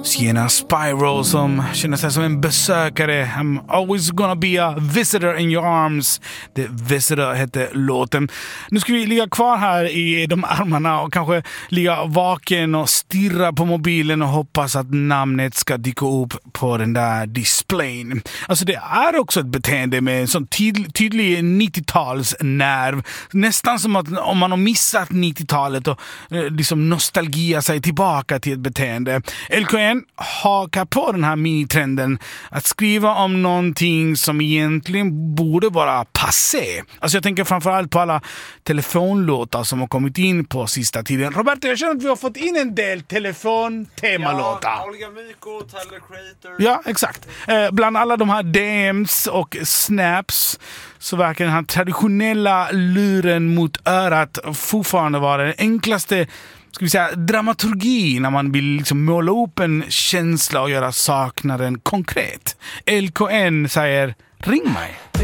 Sienna Spyro som känner sig som en besökare. I'm always gonna be a visitor in your arms. The Visitor heter låten. Nu ska vi ligga kvar här i de armarna och kanske ligga vaken och stirra på mobilen och hoppas att namnet ska dyka upp på den där displayen. Alltså det är också ett beteende med en sån tydlig 90-talsnerv. Nästan som att om man har missat 90-talet och liksom nostalgia sig tillbaka till ett beteende. LKN hakar på den här minitrenden att skriva om någonting som egentligen borde vara passé. Alltså jag tänker framförallt på alla telefonlåtar som har kommit in på sista tiden. Roberto, jag känner att vi har fått in en del telefontemalåtar. Ja, Olga Myko, Tyler Creator. Ja, exakt. Bland alla de här DMs och snaps så verkar den här traditionella luren mot örat fortfarande vara den enklaste, ska vi säga, dramaturgi när man vill liksom måla upp en känsla och göra saknaden konkret. LKN säger ring mig.